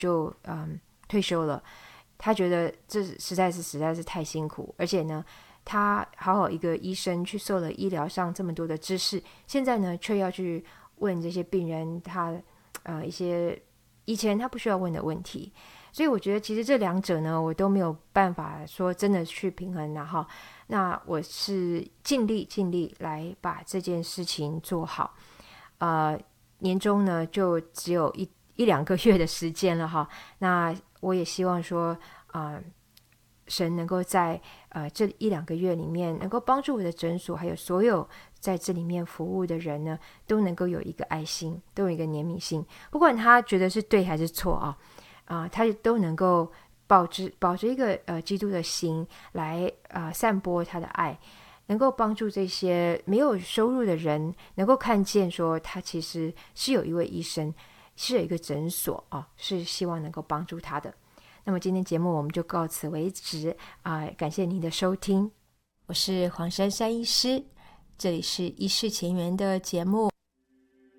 就退休了。他觉得这实在是太辛苦，而且呢他好好一个医生去受了医疗上这么多的知识，现在呢却要去问这些病人他一些以前他不需要问的问题。所以我觉得其实这两者呢我都没有办法说真的去平衡，然后那我是尽力来把这件事情做好。年终呢就只有一两个月的时间了哈，那我也希望说神能够在这一两个月里面能够帮助我的诊所还有所有在这里面服务的人呢，都能够有一个爱心，都有一个怜悯心，不管他觉得是对还是错他都能够保持一个基督的心来散播他的爱，能够帮助这些没有收入的人能够看见说他其实是有一位医生，是有一个诊所是希望能够帮助他的。那么今天节目我们就到此为止感谢您的收听，我是黄珊珊医师，这里是医事前缘的节目。